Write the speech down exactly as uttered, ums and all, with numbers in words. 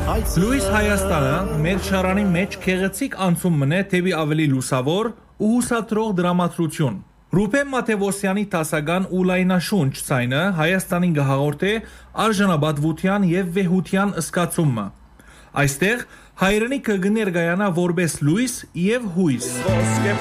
Լույս Հայաստանը մեր շարանի մեջ քեղեցիկ անցում մնե թեպի ավելի լուսավոր ու հուսադրող դրամատրություն։ Ռուբեն Մաթևոսյանի տասական ու լայնաշունչ ցայնը Հայաստանին գահաղորդե արժանապատվության եւ վեհության զգացումը։ Այստեղ հայրենիքը կներկայանա որպես լույս եւ հույս։